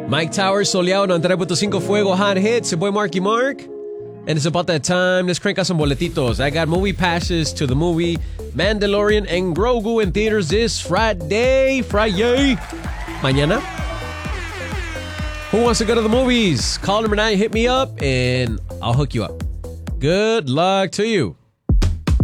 Mike Towers, soleado, 93.5 Fuego, hot hits. Your boy Marky Mark. And it's about that time. Let's crank out some boletitos. I got movie passes to the movie Mandalorian and Grogu in theaters this Friday. Mañana. Who wants to go to the movies? Call number 9, hit me up, and I'll hook you up. Good luck to you.